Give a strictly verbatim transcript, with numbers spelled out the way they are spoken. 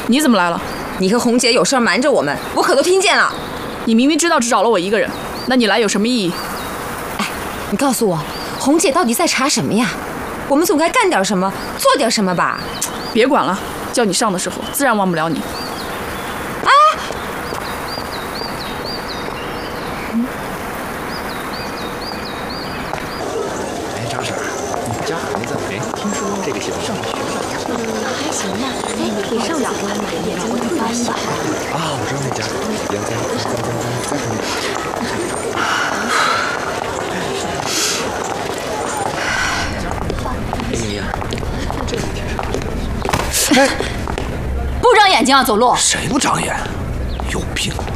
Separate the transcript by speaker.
Speaker 1: 你怎么来了？
Speaker 2: 你和红姐有事瞒着我们，我可都听见了。
Speaker 1: 你明明知道只找了我一个人，那你来有什么意义？
Speaker 2: 哎，你告诉我，红姐到底在查什么呀？我们总该干点什么，做点什么吧。
Speaker 1: 别管了，叫你上的时候，自然忘不了你。
Speaker 2: 啊！嗯。
Speaker 3: 哎，张婶，你们家孩子，哎，听说这个小上学了，
Speaker 4: 还行吧？哎，你上次给我买的那个，我特别喜欢。
Speaker 3: 啊，我知道那家，杨家，杨家，杨家。哎呀，这一天啥？哎，
Speaker 4: 不长眼睛啊，走路！
Speaker 3: 谁不长眼？有病！